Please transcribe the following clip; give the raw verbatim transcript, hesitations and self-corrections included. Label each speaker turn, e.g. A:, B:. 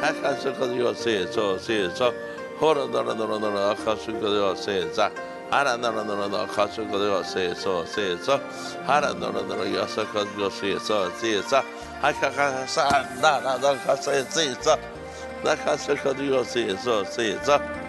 A: Akasuka yo se so se so. Hora no no no no akasuka yo se za. Hara no no no no akasuka yo se so se so. Hara no no no yasaka yo se so se so. Hakaka sa na na na ka se se so. Nakasuka yo se so se so.